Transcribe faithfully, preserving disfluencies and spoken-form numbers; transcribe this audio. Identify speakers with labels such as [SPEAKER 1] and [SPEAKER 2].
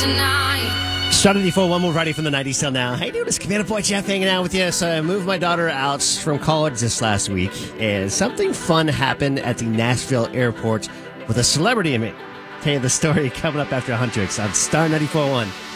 [SPEAKER 1] tonight.
[SPEAKER 2] Star ninety-four, one more Friday from the nineties till now. Hey, dude, it's Commander Boy Jeff hanging out with you. So I moved my daughter out from college this last week, and something fun happened at the Nashville airport with a celebrity in it. Tell you the story coming up after Huntrix on Star ninety-four point one.